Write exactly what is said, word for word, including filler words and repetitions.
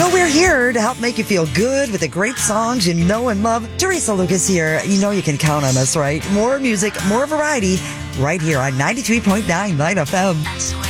Well, we're here to help make you feel good with the great songs you know and love. Teresa Lucas here. You know you can count on us, right? More music, more variety, right here on ninety-three point nine Light F M.